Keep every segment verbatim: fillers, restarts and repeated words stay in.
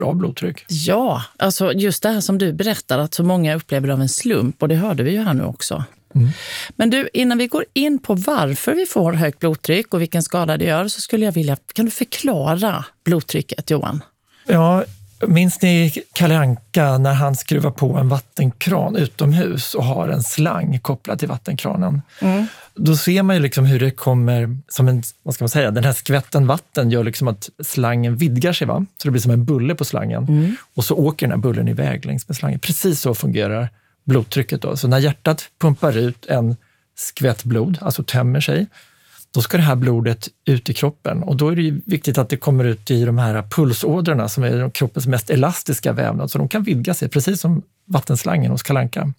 bra blodtryck. Ja, alltså just det här som du berättar att så många upplever av en slump, och det hörde vi ju här nu också. Mm. Men du, innan vi går in på varför vi får högt blodtryck och vilken skada det gör, så skulle jag vilja, kan du förklara blodtrycket, Johan? Ja, minns ni Kalle Anka när han skruvar på en vattenkran utomhus och har en slang kopplad till vattenkranen? Mm. Då ser man ju liksom hur det kommer som en, vad ska man säga, den här skvätten vatten gör liksom att slangen vidgar sig, va? Så det blir som en bulle på slangen. Mm. Och så åker den här bullen iväg längs med slangen. Precis så fungerar blodtrycket då. Så när hjärtat pumpar ut en skvätt blod, alltså tömmer sig, då ska det här blodet ut i kroppen. Och då är det ju viktigt att det kommer ut i de här pulsådrorna som är kroppens mest elastiska vävnad. Så de kan vidga sig, precis som vattenslangen hos Kalle Anka.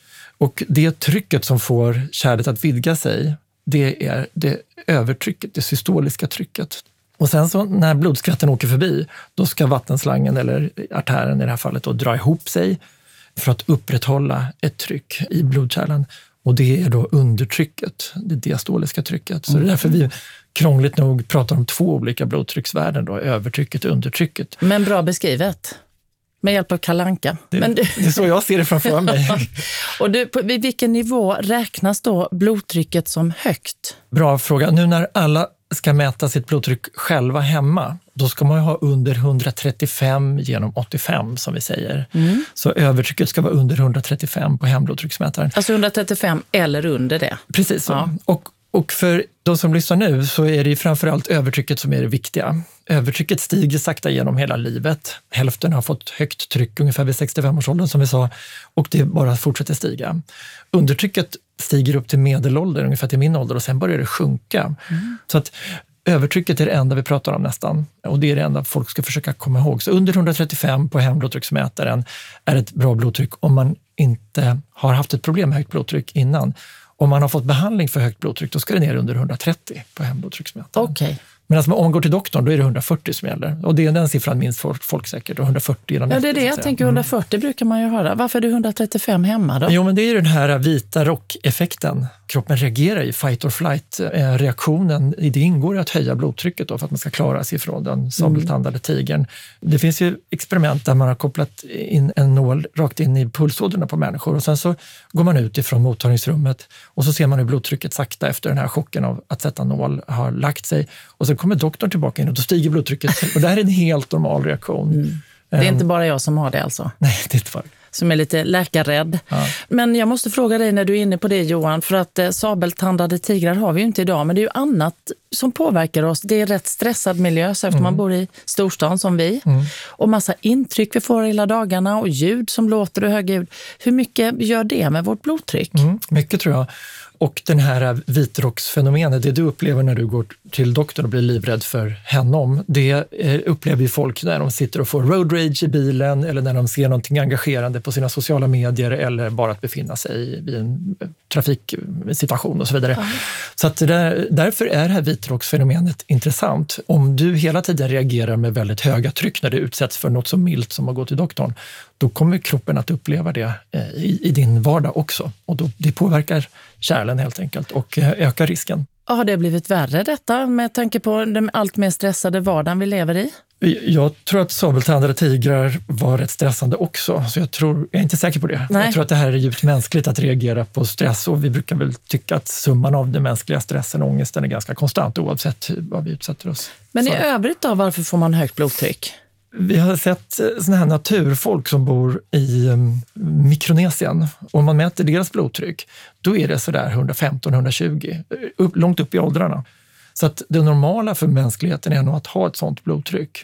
Och det trycket som får kärlet att vidga sig, det är det övertrycket, det systoliska trycket. Och sen så när blodskvätten åker förbi, då ska vattenslangen eller artären i det här fallet då dra ihop sig för att upprätthålla ett tryck i blodkärlen. Och det är då undertrycket, det diastoliska trycket. Så det är därför vi krångligt nog pratar om två olika blodtrycksvärden då, övertrycket och undertrycket. Men bra beskrivet. Med hjälp av Kalle Anka. Det, Men du... det är så jag ser det framför mig. Och du, på vid vilken nivå räknas då blodtrycket som högt? Bra fråga. Nu när alla ska mäta sitt blodtryck själva hemma, då ska man ju ha under hundratrettiofem genom åttiofem som vi säger. Mm. Så övertrycket ska vara under hundratrettiofem på hemblodtrycksmätaren. Alltså hundratrettiofem eller under det? Precis så. Ja. Och, och för de som lyssnar nu så är det framförallt övertrycket som är det viktiga. Övertrycket stiger sakta genom hela livet. Hälften har fått högt tryck ungefär vid sextiofem-årsåldern som vi sa, och det bara fortsätter stiga. Undertrycket stiger upp till medelålder, ungefär till min ålder, och sen börjar det sjunka. Mm. Så att övertrycket är det enda vi pratar om nästan, och det är det enda folk ska försöka komma ihåg. Så under hundratrettiofem på hemblodtrycksmätaren är ett bra blodtryck om man inte har haft ett problem med högt blodtryck innan. Om man har fått behandling för högt blodtryck, då ska det ner under hundratrettio på hemblodtrycksmätaren. Okay. Men om man går till doktorn, då är det hundrafyrtio som gäller. Och det är den siffran minst folk, folk säkert. Och hundrafyrtio genom ja, det är det jag tänker. hundrafyrtio mm. brukar man ju höra. Varför är det hundratrettiofem hemma då? Jo, men det är ju den här vita rock-effekten. Kroppen reagerar i fight or flight-reaktionen. I det ingår att höja blodtrycket då, för att man ska klara sig från den sabeltandade tigern. Det finns ju experiment där man har kopplat in en nål rakt in i pulsådrorna på människor. Och sen så går man ut ifrån mottagningsrummet och så ser man hur blodtrycket sakta efter den här chocken av att sätta nål har lagt sig. Och så kommer doktorn tillbaka in och då stiger blodtrycket. Och det här är en helt normal reaktion. Mm. Det är um, inte bara jag som har det alltså? Nej, det är inte bara. Som är lite läkarrädd. Ja. Men jag måste fråga dig när du är inne på det, Johan, för att eh, sabeltandade tigrar har vi ju inte idag, men det är ju annat som påverkar oss. Det är rätt stressad miljö så efter mm. man bor i storstan som vi. Mm. Och massa intryck vi får hela dagarna och ljud som låter och höga ljud. Hur mycket gör det med vårt blodtryck? Mm, mycket tror jag. Och den här vitrocksfenomenet, det du upplever när du går till doktorn och blir livrädd för honom, det upplever ju folk när de sitter och får road rage i bilen eller när de ser någonting engagerande på sina sociala medier eller bara att befinna sig i en trafiksituation och så vidare. Mm. Så att där, därför är det här vitrocksfenomenet intressant. Om du hela tiden reagerar med väldigt höga tryck när du utsätts för något så milt som att gå till doktorn, då kommer kroppen att uppleva det i, i din vardag också. Och då, det påverkar kärlen helt enkelt och ökar risken. Har det blivit värre detta med tanke på den allt mer stressade vardagen vi lever i? Jag tror att sabeltandade tigrar var rätt stressande också. Så jag, tror, jag är inte säker på det. Nej. Jag tror att det här är djupt mänskligt att reagera på stress. Och vi brukar väl tycka att summan av den mänskliga stressen och ångesten är ganska konstant oavsett vad vi utsätter oss Men för. i övrigt då, varför får man högt blodtryck? Vi har sett såna här naturfolk som bor i um, Mikronesien. Om man mäter deras blodtryck, då är det sådär hundrafemton till hundratjugo, upp, långt upp i åldrarna. Så att det normala för mänskligheten är nog att ha ett sånt blodtryck.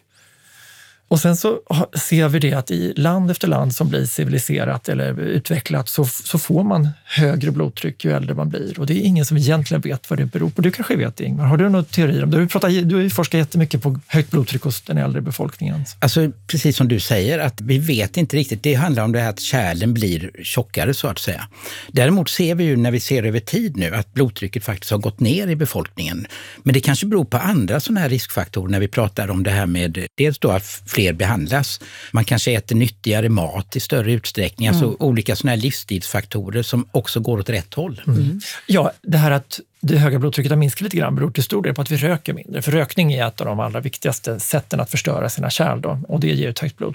Och sen så ser vi det att i land efter land som blir civiliserat eller utvecklat så, så får man högre blodtryck ju äldre man blir. Och det är ingen som egentligen vet vad det beror på. Du kanske vet, Ingmar. Har du några teorier om det? Du, pratar, du har ju forskat jättemycket på högt blodtryck hos den äldre befolkningen. Alltså precis som du säger, att vi vet inte riktigt. Det handlar om det här att kärlen blir tjockare så att säga. Däremot ser vi ju när vi ser över tid nu att blodtrycket faktiskt har gått ner i befolkningen. Men det kanske beror på andra sådana här riskfaktorer när vi pratar om det här med dels då att fler behandlas. Man kanske äter nyttigare mat i större utsträckning, mm. alltså olika sådana här livsstilsfaktorer som också går åt rätt håll. Mm. Ja, det här att det höga blodtrycket har minskat lite grann beror till stor del på att vi röker mindre. För rökning är ett av de allra viktigaste sätten att förstöra sina kärl då, och det ger ett högt blod,